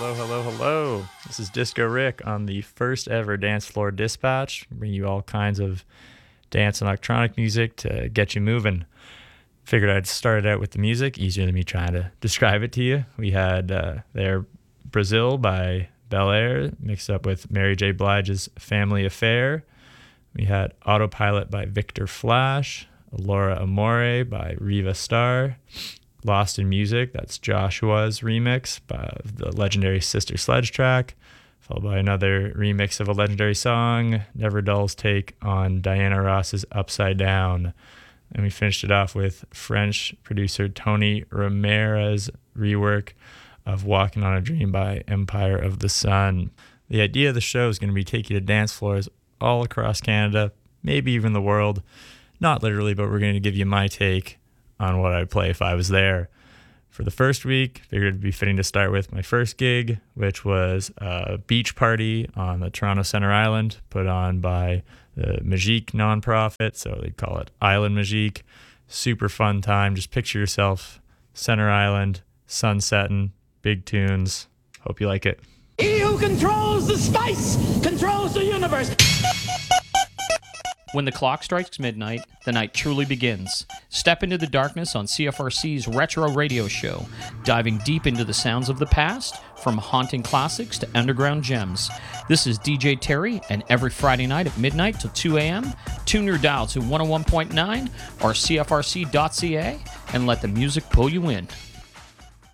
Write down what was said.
Hello. This is Disco Rick on the first ever Dance Floor Dispatch. Bring you all kinds of dance and electronic music to get you moving. Figured I'd start it out with the music, easier than me trying to describe it to you. We had there Brazil by Bel Air, mixed up with Mary J. Blige's Family Affair. We had Autopilot by Victor Flash, Laura Amore by Riva Starr, Lost in Music, that's Joshua's remix of the legendary Sister Sledge track, followed by another remix of a legendary song, Never Dull's take on Diana Ross's Upside Down. And we finished it off with French producer Tony Ramirez's rework of Walking on a Dream by Empire of the Sun. The idea of the show is going to be take you to dance floors all across Canada, maybe even the world. Not literally, but we're going to give you my take on what I'd play if I was there. For the first week, figured it'd be fitting to start with my first gig, which was a beach party on the Toronto Centre Island, put on by the Magique nonprofit, so they call it Island Magique. Super fun time. Just picture yourself, Centre Island, sun setting, big tunes. Hope you like it. He who controls the spice controls the universe. When the clock strikes midnight, the night truly begins. Step into the darkness on CFRC's Retro Radio Show, diving deep into the sounds of the past, from haunting classics to underground gems. This is DJ Terry, and every Friday night at midnight till 2 a.m., tune your dial to 101.9 or CFRC.ca and let the music pull you in.